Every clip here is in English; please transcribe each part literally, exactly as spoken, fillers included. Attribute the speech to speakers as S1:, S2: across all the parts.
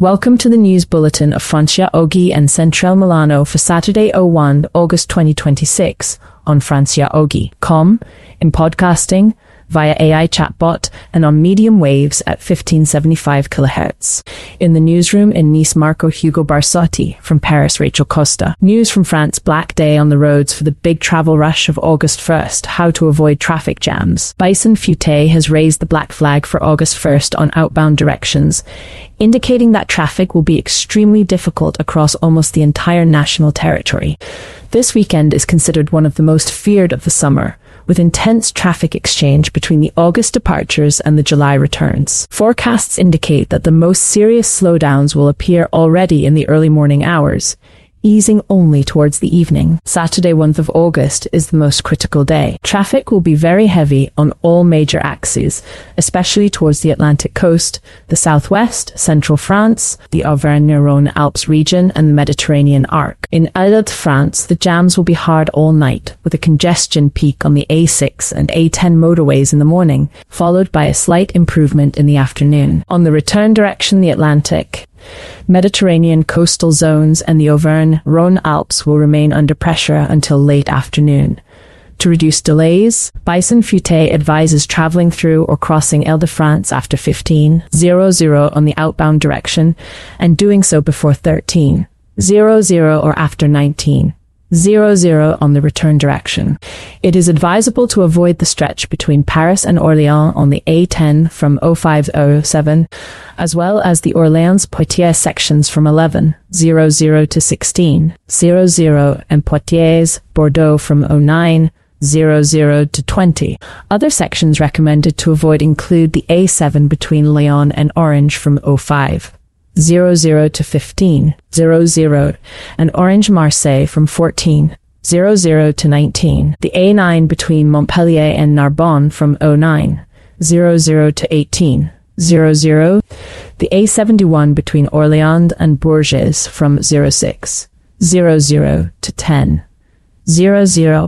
S1: Welcome to the news bulletin of Francia Oggi and Centrale Milano for Saturday, the first of August twenty twenty-six on francia oggi dot com, in podcasting, via A I chatbot, and on medium waves at fifteen seventy-five kilohertz. In the newsroom in Nice, Marco Hugo Barsotti. From Paris, Rachel Costa. News from France: Black Day on the roads for the big travel rush of August first. How to avoid traffic jams. Bison Futé has raised the black flag for August first on outbound directions, indicating that traffic will be extremely difficult across almost the entire national territory. This weekend is considered one of the most feared of the summer, with intense traffic exchange between the August departures and the July returns. Forecasts indicate that the most serious slowdowns will appear already in the early morning hours, easing only towards the evening. Saturday, the first of August, is the most critical day. Traffic will be very heavy on all major axes, especially towards the Atlantic coast, the southwest, central France, the Auvergne-Rhône-Alpes region, and the Mediterranean arc. In Île-de-France, the jams will be hard all night, with a congestion peak on the A six and A ten motorways in the morning, followed by a slight improvement in the afternoon. On the return direction, the Atlantic, Mediterranean coastal zones and the Auvergne-Rhône-Alpes will remain under pressure until late afternoon. To reduce delays, Bison Futé advises traveling through or crossing Île-de-France after fifteen hundred on the outbound direction, and doing so before thirteen hundred or after nineteen hundred on the return direction. It is advisable to avoid the stretch between Paris and Orléans on the A ten from oh five oh seven, as well as the Orléans-Poitiers sections from eleven hundred to sixteen hundred and Poitiers-Bordeaux from oh nine hundred to twenty. Other sections recommended to avoid include the A seven between Lyon and Orange from oh five hundred to fifteen hundred, and Orange-Marseille from fourteen hundred to nineteen. The A nine between Montpellier and Narbonne from oh nine hundred to eighteen hundred. The A seventy-one between Orléans and Bourges from oh six hundred to ten hundred.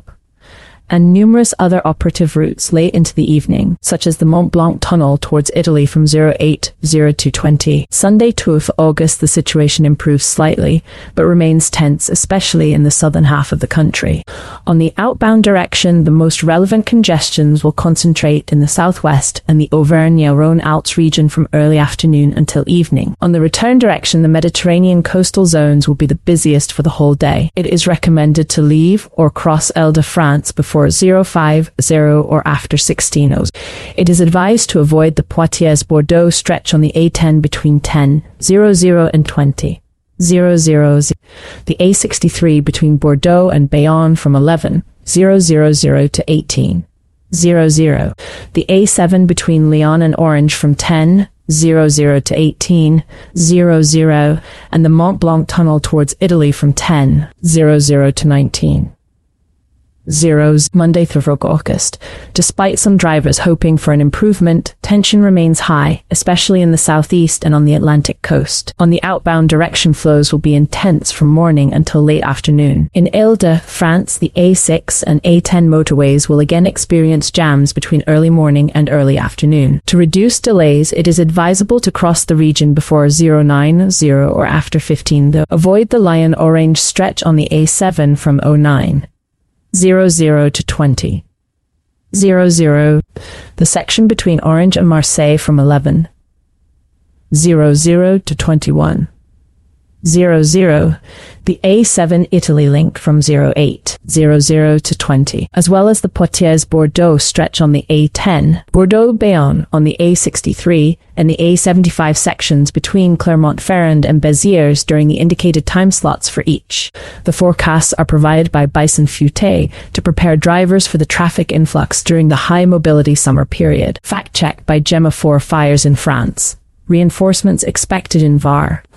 S1: And numerous other operative routes late into the evening, such as the Mont Blanc Tunnel towards Italy from oh eight hundred to twenty. Sunday, the second of August, the situation improves slightly, but remains tense, especially in the southern half of the country. On the outbound direction, the most relevant congestions will concentrate in the southwest and the Auvergne-Rhône-Alpes region from early afternoon until evening. On the return direction, the Mediterranean coastal zones will be the busiest for the whole day. It is recommended to leave or cross Île-de-France before oh five oh or after sixteen oh. It is advised to avoid the Poitiers-Bordeaux stretch on the A ten between ten hundred and twenty hundred. The A sixty-three between Bordeaux and Bayonne from eleven hundred to eighteen hundred. The A seven between Lyon and Orange from ten hundred to eighteen hundred, and the Mont Blanc Tunnel towards Italy from ten hundred to nineteen zeros. Monday, the third of August. Despite some drivers hoping for an improvement, tension remains high, especially in the southeast and on the Atlantic coast. On the outbound direction, flows will be intense from morning until late afternoon. In Île-de-France, the A six and A ten motorways will again experience jams between early morning and early afternoon. To reduce delays, it is advisable to cross the region before oh nine hundred or after fifteen though. Avoid the Lyon-Orange stretch on the A seven from oh nine hundred to twenty hundred. The section between Orange and Marseille from eleven hundred to twenty-one hundred. The A seven Italy link from oh eight hundred to twenty, as well as the Poitiers-Bordeaux stretch on the A ten, Bordeaux-Bayonne on the A sixty-three, and the A seventy-five sections between Clermont-Ferrand and Béziers during the indicated time slots for each. The forecasts are provided by Bison Futé to prepare drivers for the traffic influx during the high mobility summer period. Fact check by Gemma four Fires in France. Reinforcements expected in Var.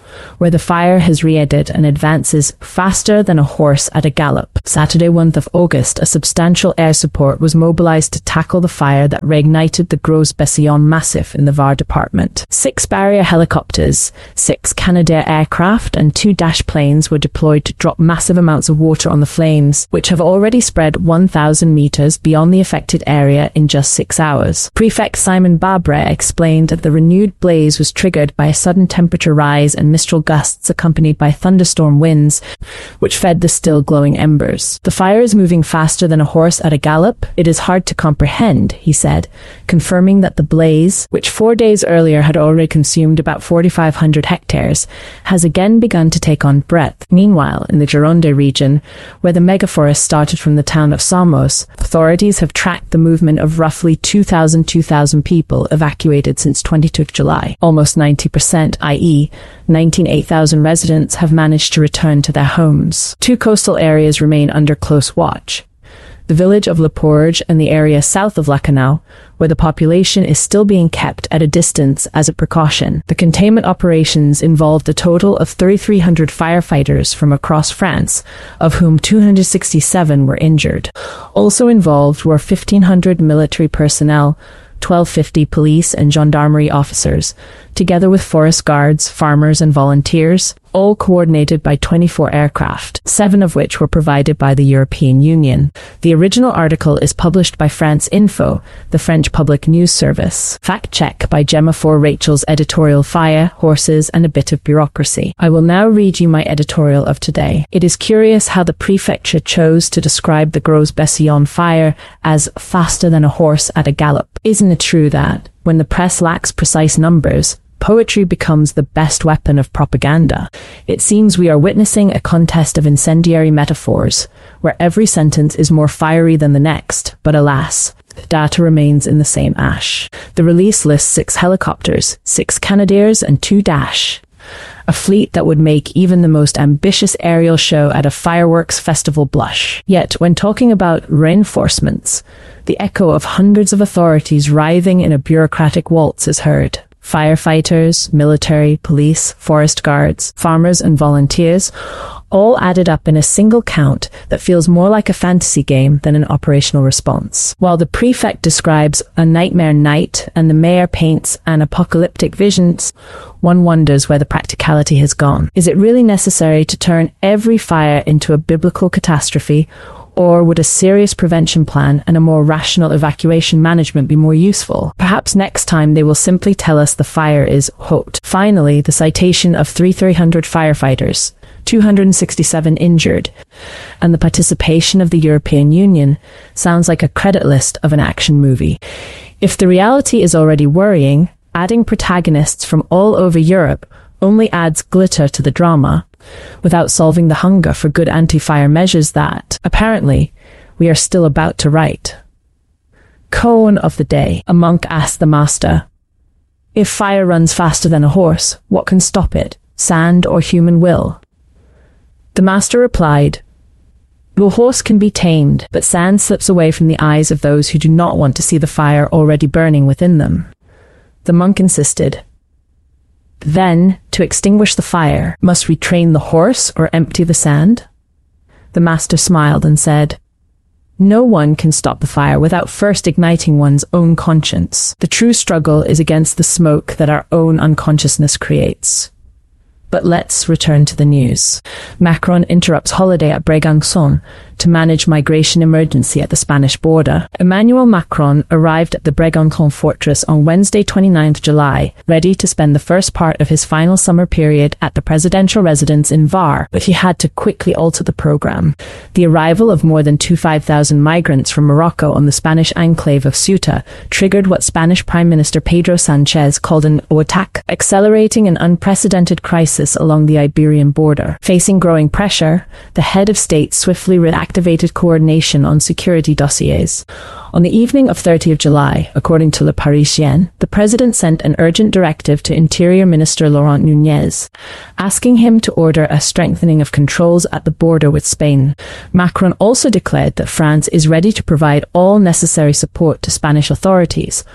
S1: where the fire has re-entered and advances faster than a horse at a gallop. Saturday, first of August, a substantial air support was mobilized to tackle the fire that reignited the Gros-Bessillon Massif in the Var department. Six Barrier helicopters, six Canadair aircraft, and two Dash planes were deployed to drop massive amounts of water on the flames, which have already spread one thousand meters beyond the affected area in just six hours. Prefect Simon Babre explained that the renewed blaze was triggered by a sudden temperature rise and mistral gusts accompanied by thunderstorm winds, which fed the still glowing embers. The fire is moving faster than a horse at a gallop. It is hard to comprehend, he said, confirming that the blaze, which four days earlier had already consumed about forty-five hundred hectares, has again begun to take on breadth. Meanwhile, in the Gironde region, where the megaforest started from the town of Samos, authorities have tracked the movement of roughly two thousand to two thousand people evacuated since the twenty-second of July. Almost ninety percent, that is, ninety-eight thousand residents have managed to return to their homes. Two coastal areas remain under close watch. The village of Le Porge and the area south of Lacanau, where the population is still being kept at a distance as a precaution. The containment operations involved a total of three thousand three hundred firefighters from across France, of whom two hundred sixty-seven were injured. Also involved were fifteen hundred military personnel, twelve fifty police and gendarmerie officers, together with forest guards, farmers and volunteers, all coordinated by twenty-four aircraft, seven of which were provided by the European Union. The original article is published by France Info, the French public news service. Fact check by Gemma for Rachel's editorial Fire, Horses and a Bit of Bureaucracy. I will now read you my editorial of today. It is curious how the prefecture chose to describe the Gros-Bessillon fire as faster than a horse at a gallop. Isn't it true that, when the press lacks precise numbers, poetry becomes the best weapon of propaganda? It seems we are witnessing a contest of incendiary metaphors, where every sentence is more fiery than the next, but alas, the data remains in the same ash. The release lists six helicopters, six Canadairs and two Dash, a fleet that would make even the most ambitious aerial show at a fireworks festival blush. Yet, when talking about reinforcements, the echo of hundreds of authorities writhing in a bureaucratic waltz is heard. Firefighters, military, police, forest guards, farmers and volunteers, all added up in a single count that feels more like a fantasy game than an operational response. While the prefect describes a nightmare night and the mayor paints an apocalyptic visions, one wonders where the practicality has gone. Is it really necessary to turn every fire into a biblical catastrophe, or would a serious prevention plan and a more rational evacuation management be more useful? Perhaps next time they will simply tell us the fire is hot. Finally, the citation of three thousand three hundred firefighters, two hundred sixty-seven injured, and the participation of the European Union sounds like a credit list of an action movie. If the reality is already worrying, adding protagonists from all over Europe only adds glitter to the drama, without solving the hunger for good anti-fire measures that, apparently, we are still about to write. Koan of the day. A monk asked the master, "If fire runs faster than a horse, what can stop it, sand or human will?" The master replied, "The horse can be tamed, but sand slips away from the eyes of those who do not want to see the fire already burning within them." The monk insisted, "Then, to extinguish the fire, must we train the horse or empty the sand?" The master smiled and said, "No one can stop the fire without first igniting one's own conscience. The true struggle is against the smoke that our own unconsciousness creates." But let's return to the news. Macron interrupts holiday at Brégançon to manage migration emergency at the Spanish border. Emmanuel Macron arrived at the Brégançon fortress on Wednesday, the twenty-ninth of July, ready to spend the first part of his final summer period at the presidential residence in Var, but he had to quickly alter the program. The arrival of more than twenty-five thousand migrants from Morocco on the Spanish enclave of Ceuta triggered what Spanish Prime Minister Pedro Sánchez called an attack, accelerating an unprecedented crisis along the Iberian border. Facing growing pressure, the head of state swiftly reactivated coordination on security dossiers. On the evening of the thirtieth of July, according to Le Parisien, the president sent an urgent directive to Interior Minister Laurent Nunez, asking him to order a strengthening of controls at the border with Spain. Macron also declared that France is ready to provide all necessary support to Spanish authorities,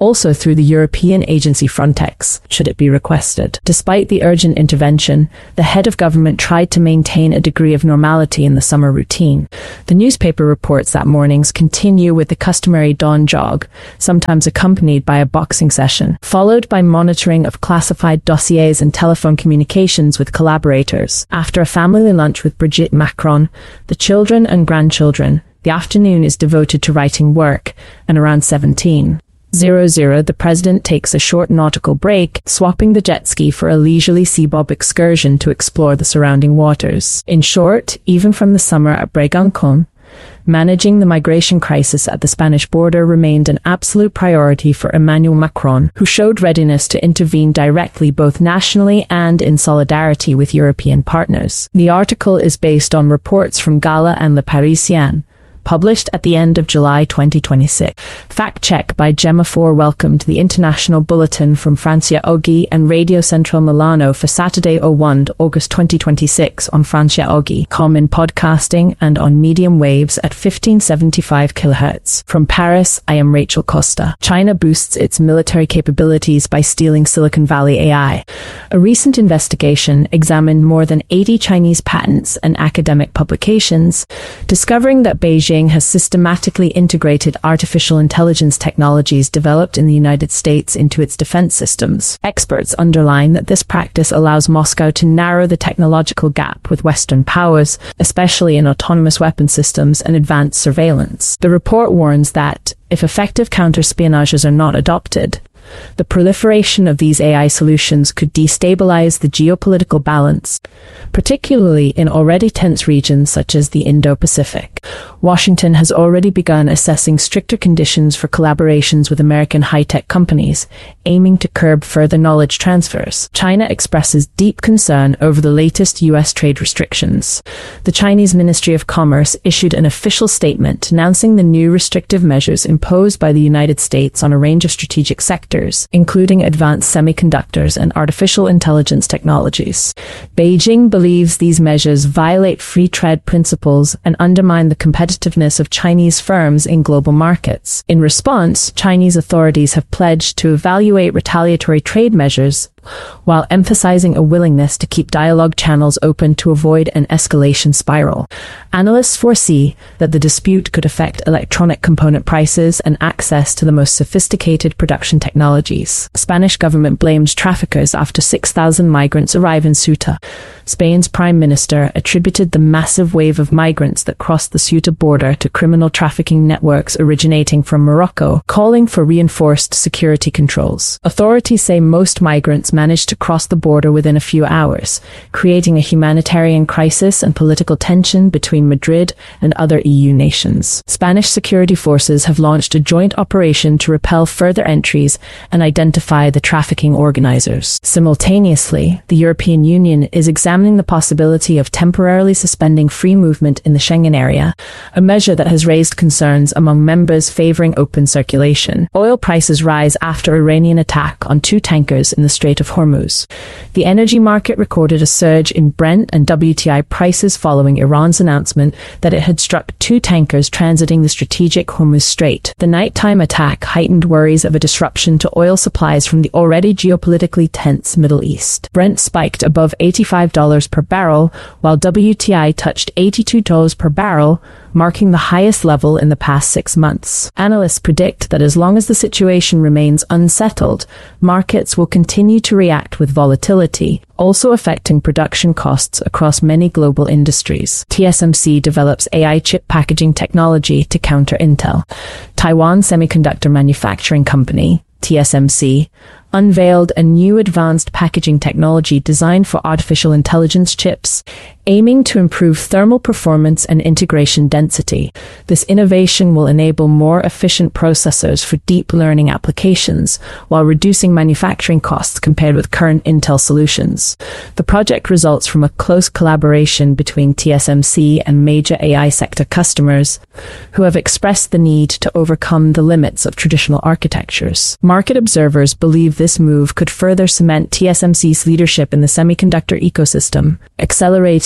S1: also through the European agency Frontex, should it be requested. Despite the urgent intervention, the head of government tried to maintain a degree of normality in the summer routine. The newspaper reports that mornings continue with the customary dawn jog, sometimes accompanied by a boxing session, followed by monitoring of classified dossiers and telephone communications with collaborators. After a family lunch with Brigitte Macron, the children and grandchildren, the afternoon is devoted to writing work, and around seventeen hundred, the president takes a short nautical break, swapping the jet ski for a leisurely seabob excursion to explore the surrounding waters. In short, even from the summer at Brégançon, managing the migration crisis at the Spanish border remained an absolute priority for Emmanuel Macron, who showed readiness to intervene directly both nationally and in solidarity with European partners. The article is based on reports from Gala and Le Parisien, published at the end of July twenty twenty-six. Fact check by Gemma Four welcomed the international bulletin from Francia Oggi and Radio Central Milano for Saturday oh one August twenty twenty-six on Francia Oggi dot com in podcasting and on medium waves at fifteen seventy-five kilohertz. From Paris, I am Rachel Costa. China boosts its military capabilities by stealing Silicon Valley A I. A recent investigation examined more than eighty Chinese patents and academic publications, discovering that Beijing has systematically integrated artificial intelligence technologies developed in the United States into its defense systems. Experts underline that this practice allows Moscow to narrow the technological gap with Western powers, especially in autonomous weapon systems and advanced surveillance. The report warns that, if effective counterspionages are not adopted, the proliferation of these A I solutions could destabilize the geopolitical balance, particularly in already tense regions such as the Indo-Pacific. Washington has already begun assessing stricter conditions for collaborations with American high-tech companies, aiming to curb further knowledge transfers. China expresses deep concern over the latest U S trade restrictions. The Chinese Ministry of Commerce issued an official statement announcing the new restrictive measures imposed by the United States on a range of strategic sectors, including advanced semiconductors and artificial intelligence technologies. Beijing believes these measures violate free trade principles and undermine the competitiveness of Chinese firms in global markets. In response, Chinese authorities have pledged to evaluate retaliatory trade measures, while emphasizing a willingness to keep dialogue channels open to avoid an escalation spiral. Analysts foresee that the dispute could affect electronic component prices and access to the most sophisticated production technologies. Spanish government blames traffickers after six thousand migrants arrive in Ceuta. Spain's prime minister attributed the massive wave of migrants that crossed the Ceuta border to criminal trafficking networks originating from Morocco, calling for reinforced security controls. Authorities say most migrants managed to cross the border within a few hours, creating a humanitarian crisis and political tension between Madrid and other E U nations. Spanish security forces have launched a joint operation to repel further entries and identify the trafficking organizers. Simultaneously, the European Union is examining the possibility of temporarily suspending free movement in the Schengen area, a measure that has raised concerns among members favoring open circulation. Oil prices rise after Iranian attack on two tankers in the Strait of Hormuz. The energy market recorded a surge in Brent and W T I prices following Iran's announcement that it had struck two tankers transiting the strategic Hormuz Strait. The nighttime attack heightened worries of a disruption to oil supplies from the already geopolitically tense Middle East. Brent spiked above eighty-five dollars per barrel, while W T I touched eighty-two dollars per barrel, marking the highest level in the past six months. Analysts predict that as long as the situation remains unsettled, markets will continue to react with volatility, also affecting production costs across many global industries. T S M C develops A I chip packaging technology to counter Intel. Taiwan Semiconductor Manufacturing Company, T S M C, unveiled a new advanced packaging technology designed for artificial intelligence chips, aiming to improve thermal performance and integration density. This innovation will enable more efficient processors for deep learning applications, while reducing manufacturing costs compared with current Intel solutions. The project results from a close collaboration between T S M C and major A I sector customers, who have expressed the need to overcome the limits of traditional architectures. Market observers believe this move could further cement T S M C's leadership in the semiconductor ecosystem, accelerating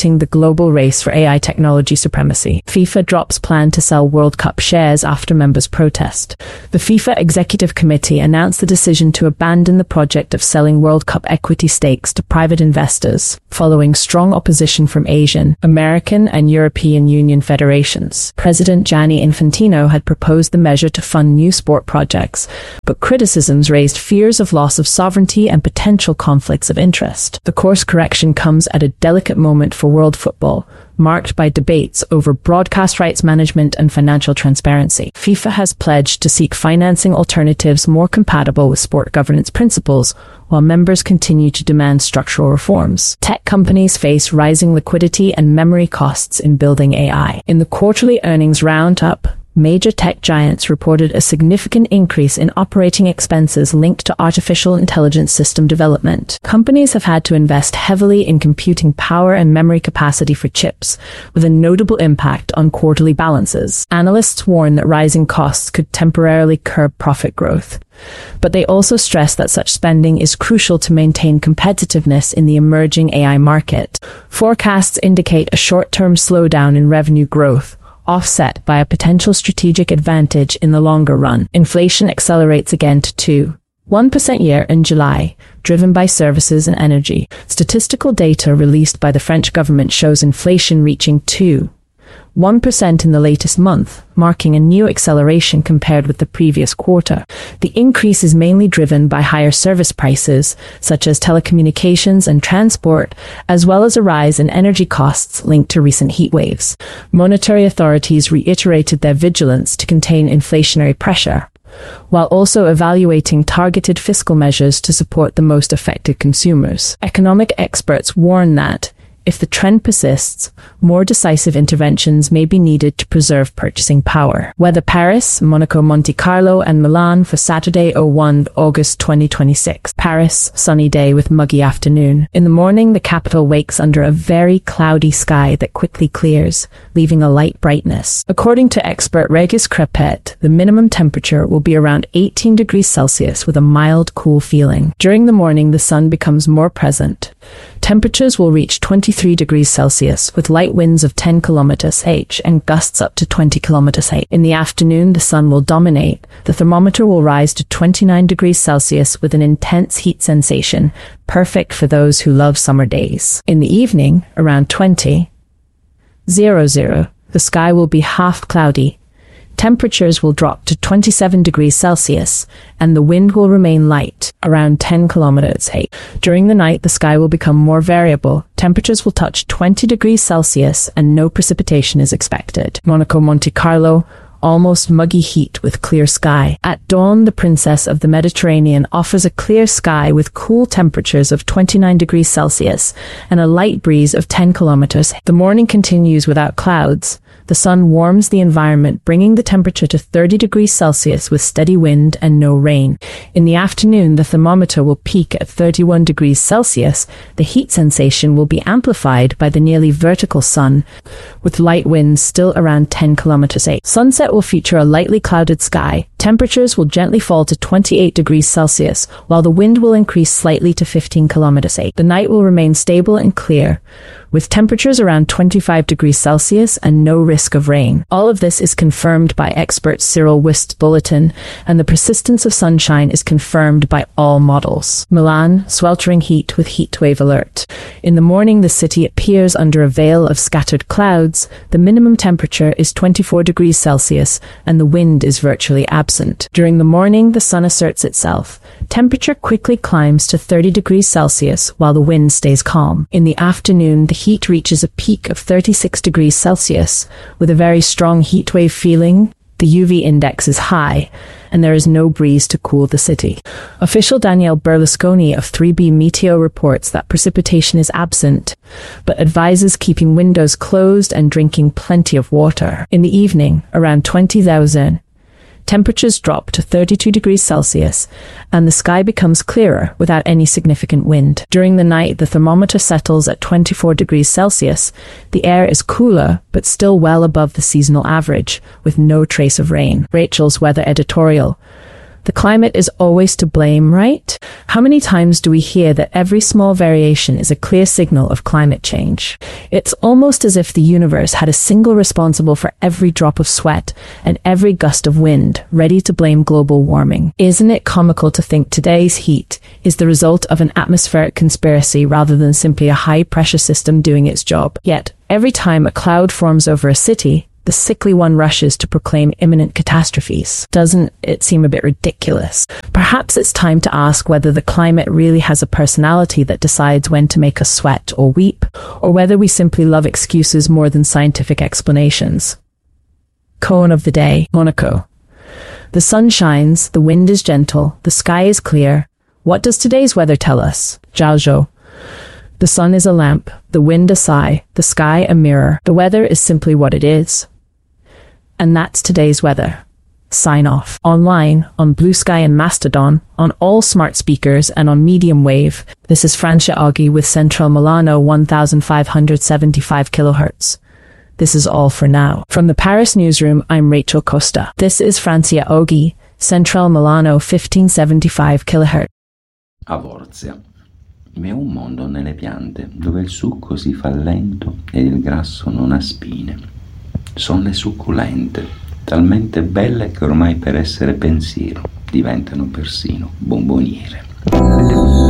S1: igniting the global race for A I technology supremacy. FIFA drops plan to sell World Cup shares after members protest. The FIFA Executive Committee announced the decision to abandon the project of selling World Cup equity stakes to private investors, following strong opposition from Asian, American, and European Union federations. President Gianni Infantino had proposed the measure to fund new sport projects, but criticisms raised fears of loss of sovereignty and potential conflicts of interest. The course correction comes at a delicate moment for world football, marked by debates over broadcast rights management and financial transparency. FIFA has pledged to seek financing alternatives more compatible with sport governance principles, while members continue to demand structural reforms. Tech companies face rising liquidity and memory costs in building A I. In the quarterly earnings roundup, major tech giants reported a significant increase in operating expenses linked to artificial intelligence system development. Companies have had to invest heavily in computing power and memory capacity for chips, with a notable impact on quarterly balances. Analysts warn that rising costs could temporarily curb profit growth, but they also stress that such spending is crucial to maintain competitiveness in the emerging A I market. Forecasts indicate a short-term slowdown in revenue growth, offset by a potential strategic advantage in the longer run. Inflation accelerates again to two point one percent year in July, driven by services and energy. Statistical data released by the French government shows inflation reaching two point one percent in the latest month, marking a new acceleration compared with the previous quarter. The increase is mainly driven by higher service prices, such as telecommunications and transport, as well as a rise in energy costs linked to recent heat waves. Monetary authorities reiterated their vigilance to contain inflationary pressure, while also evaluating targeted fiscal measures to support the most affected consumers. Economic experts warn that, if the trend persists, more decisive interventions may be needed to preserve purchasing power. Weather: Paris, Monaco, Monte Carlo, and Milan for Saturday, the first of August twenty twenty-six. Paris, sunny day with muggy afternoon. In the morning, the capital wakes under a very cloudy sky that quickly clears, leaving a light brightness. According to expert Régis Crepet, the minimum temperature will be around eighteen degrees Celsius with a mild, cool feeling. During the morning, the sun becomes more present. Temperatures will reach twenty-three degrees Celsius with light winds of ten kilometers per hour and gusts up to twenty kilometers per hour. In the afternoon, the sun will dominate. The thermometer will rise to twenty-nine degrees Celsius with an intense heat sensation, perfect for those who love summer days. In the evening, around twenty hundred, the sky will be half cloudy. Temperatures will drop to twenty-seven degrees Celsius, and the wind will remain light, around ten kilometers per hour. During the night, the sky will become more variable. Temperatures will touch twenty degrees Celsius, and no precipitation is expected. Monaco, Monte Carlo, almost muggy heat with clear sky. At dawn, the Princess of the Mediterranean offers a clear sky with cool temperatures of twenty-nine degrees Celsius and a light breeze of ten kilometers per hour. The morning continues without clouds. The sun warms the environment, bringing the temperature to thirty degrees Celsius with steady wind and no rain. In the afternoon, the thermometer will peak at thirty-one degrees Celsius. The heat sensation will be amplified by the nearly vertical sun, with light winds still around ten kilometers per hour. Sunset will feature a lightly clouded sky. Temperatures will gently fall to twenty-eight degrees Celsius, while the wind will increase slightly to fifteen kilometers per hour. The night will remain stable and clear, with temperatures around twenty-five degrees Celsius and no risk of rain. All of this is confirmed by expert Cyril Wist's bulletin, and the persistence of sunshine is confirmed by all models. Milan, sweltering heat with heatwave alert. In the morning, the city appears under a veil of scattered clouds. The minimum temperature is twenty-four degrees Celsius, and the wind is virtually absent. During the morning, the sun asserts itself. Temperature quickly climbs to thirty degrees Celsius, while the wind stays calm. In the afternoon, the heat reaches a peak of thirty-six degrees Celsius, with a very strong heatwave feeling. The U V index is high, and there is no breeze to cool the city. Official Daniele Berlusconi of three B Meteo reports that precipitation is absent, but advises keeping windows closed and drinking plenty of water. In the evening, around twenty thousand, temperatures drop to thirty-two degrees Celsius, and the sky becomes clearer without any significant wind. During the night, the thermometer settles at twenty-four degrees Celsius. The air is cooler, but still well above the seasonal average, with no trace of rain. Rachel's weather editorial. The climate is always to blame, right? How many times do we hear that every small variation is a clear signal of climate change? It's almost as if the universe had a single responsible for every drop of sweat and every gust of wind, ready to blame global warming. Isn't it comical to think today's heat is the result of an atmospheric conspiracy rather than simply a high-pressure system doing its job? Yet, every time a cloud forms over a city, the sickly one rushes to proclaim imminent catastrophes. Doesn't it seem a bit ridiculous? Perhaps it's time to ask whether the climate really has a personality that decides when to make us sweat or weep, or whether we simply love excuses more than scientific explanations. Koan of the day, Monaco. The sun shines, the wind is gentle, the sky is clear. What does today's weather tell us? Zhao. The sun is a lamp, the wind a sigh, the sky a mirror. The weather is simply what it is. And that's today's weather. Sign off. Online, on Blue Sky and Mastodon, on all smart speakers and on medium wave. This is Francia Oggi with Central Milano one thousand five hundred seventy-five kilohertz. This is all for now. From the Paris newsroom, I'm Rachel Costa. This is Francia Oggi, Central Milano fifteen seventy-five kilohertz.
S2: Avorzia. Vi è un mondo nelle piante dove il succo si fa lento ed il grasso non ha spine. Sono le succulente, talmente belle che ormai per essere pensiero diventano persino bomboniere.